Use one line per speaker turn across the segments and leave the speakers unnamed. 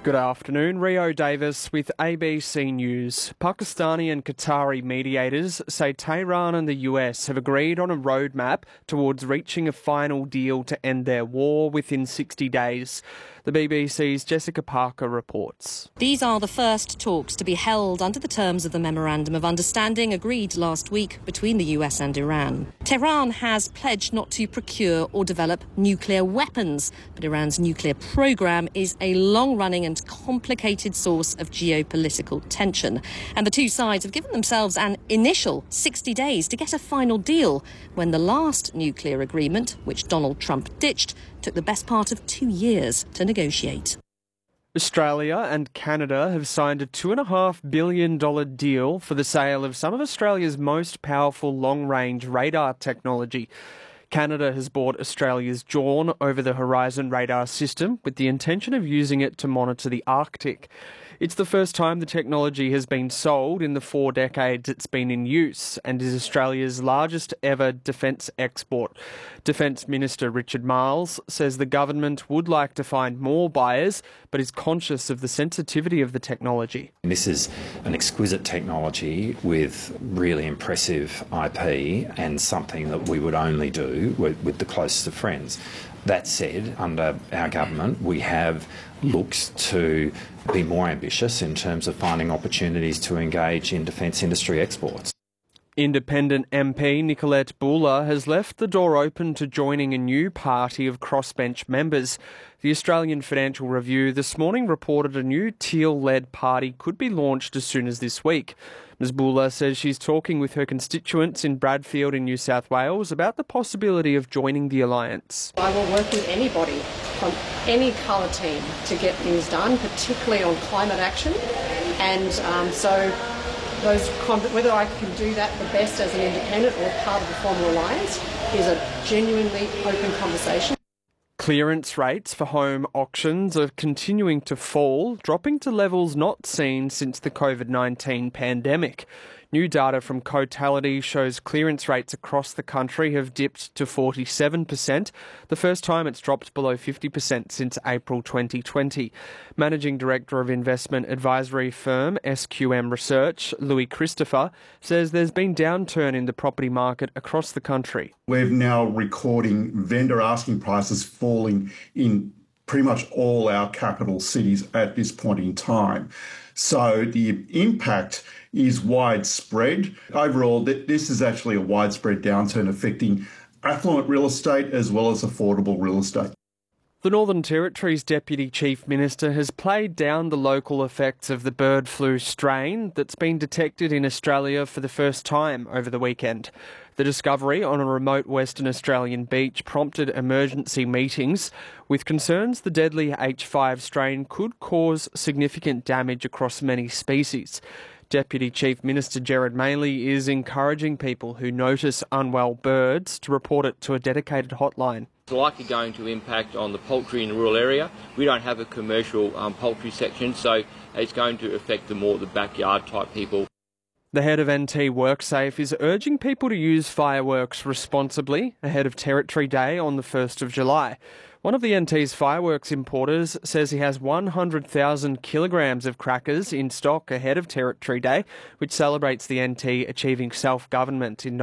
Good afternoon, Rio Davis with ABC News. Pakistani and Qatari mediators say Tehran and the US have agreed on a roadmap towards reaching a final deal to end their war within 60 days. The BBC's Jessica Parker reports.
These are the first talks to be held under the terms of the Memorandum of Understanding agreed last week between the US and Iran. Tehran has pledged not to procure or develop nuclear weapons, but Iran's nuclear program is a long-running and complicated source of geopolitical tension. And the two sides have given themselves an initial 60 days to get a final deal when the last nuclear agreement, which Donald Trump ditched, took the best part of 2 years to negotiate.
Australia and Canada have signed a $2.5 billion deal for the sale of some of Australia's most powerful long-range radar technology. Canada has bought Australia's Dawn over-the-horizon radar system with the intention of using it to monitor the Arctic. It's the first time the technology has been sold in the 4 decades it's been in use and is Australia's largest ever defence export. Defence Minister Richard Marles says the government would like to find more buyers but is conscious of the sensitivity of the technology.
This is an exquisite technology with really impressive IP and something that we would only do with the closest of friends. That said, under our government, we have looked to be more ambitious in terms of finding opportunities to engage in defence industry exports.
Independent MP Nicolette Buller has left the door open to joining a new party of crossbench members. The Australian Financial Review this morning reported a new Teal-led party could be launched as soon as this week. Ms Buller says she's talking with her constituents in Bradfield in New South Wales about the possibility of joining the alliance.
I will work with anybody from any colour team to get things done, particularly on climate action. And whether I can do that the best as an independent or part of the formal alliance is a genuinely open conversation.
Clearance rates for home auctions are continuing to fall, dropping to levels not seen since the COVID-19 pandemic. New data from Cotality shows clearance rates across the country have dipped to 47%, the first time it's dropped below 50% since April 2020. Managing Director of investment advisory firm SQM Research, Louis Christopher, says there's been downturn in the property market across the country.
We're now recording vendor asking prices falling in pretty much all our capital cities at this point in time. So the impact is widespread. Overall, this is actually a widespread downturn affecting affluent real estate as well as affordable real estate.
The Northern Territory's Deputy Chief Minister has played down the local effects of the bird flu strain that's been detected in Australia for the first time over the weekend. The discovery on a remote Western Australian beach prompted emergency meetings with concerns the deadly H5 strain could cause significant damage across many species. Deputy Chief Minister Gerard Maley is encouraging people who notice unwell birds to report it to a dedicated hotline.
It's likely going to impact on the poultry in the rural area. We don't have a commercial poultry section, so it's going to affect the backyard type people.
The head of NT WorkSafe is urging people to use fireworks responsibly ahead of Territory Day on the 1st of July. One of the NT's fireworks importers says he has 100,000 kilograms of crackers in stock ahead of Territory Day, which celebrates the NT achieving self-government in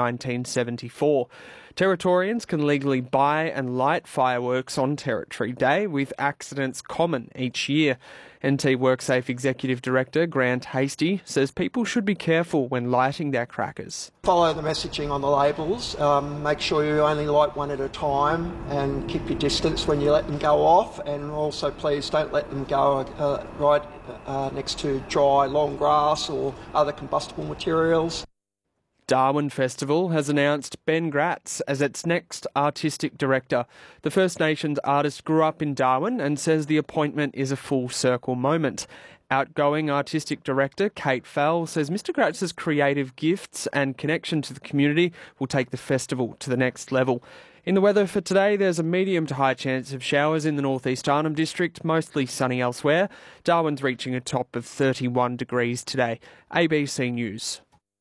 1974. Territorians can legally buy and light fireworks on Territory Day, with accidents common each year. NT WorkSafe Executive Director Grant Hasty says people should be careful when lighting their crackers.
Follow the messaging on the labels, make sure you only light one at a time and keep your distance when you let them go off, and also please don't let them go right next to dry long grass or other combustible materials.
Darwin Festival has announced Ben Gratz as its next artistic director. The First Nations artist grew up in Darwin and says the appointment is a full circle moment. Outgoing artistic director Kate Fell says Mr Gratz's creative gifts and connection to the community will take the festival to the next level. In the weather for today, there's a medium to high chance of showers in the northeast Arnhem District, mostly sunny elsewhere. Darwin's reaching a top of 31 degrees today. ABC News.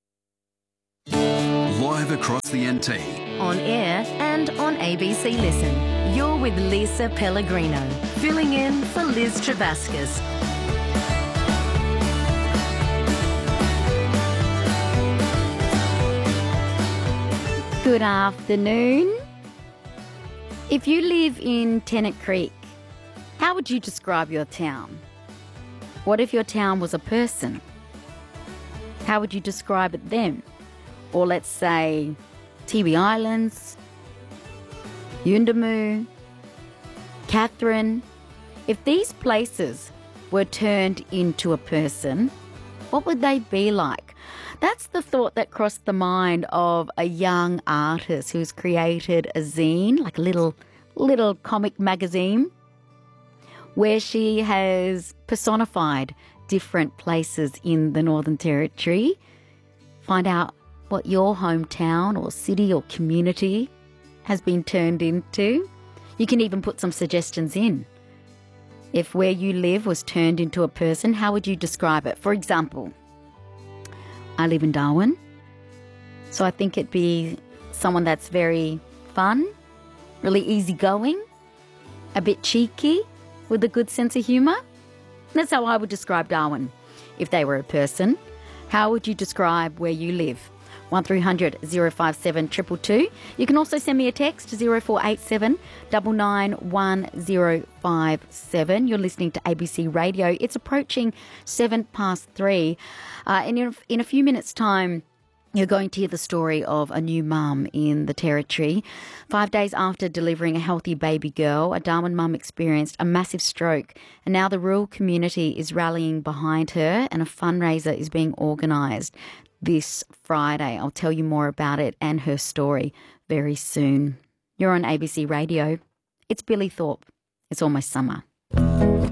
Live across the NT.
On air and on ABC Listen. You're with Lisa Pellegrino, filling in for Liz Travascus.
Good afternoon. If you live in Tennant Creek, how would you describe your town? What if your town was a person? How would you describe it then? Or let's say Tiwi Islands, Yuendamu, Katherine. If these places were turned into a person, what would they be like? That's the thought that crossed the mind of a young artist who's created a zine, like a little comic magazine, where she has personified different places in the Northern Territory. Find out what your hometown or city or community has been turned into. You can even put some suggestions in. If where you live was turned into a person, how would you describe it? For example, I live in Darwin, so I think it'd be someone that's very fun, really easygoing, a bit cheeky, with a good sense of humour. That's how I would describe Darwin. If they were a person, how would you describe where you live? 1300 057 222. You can also send me a text to 0487 991057. You're listening to ABC Radio. It's approaching 3:07. And in a few minutes' time, you're going to hear the story of a new mum in the Territory. 5 days after delivering a healthy baby girl, a Darwin mum experienced a massive stroke, and now the rural community is rallying behind her, and a fundraiser is being organised this Friday. I'll tell you more about it and her story very soon. You're on ABC Radio. It's Billy Thorpe. It's almost summer.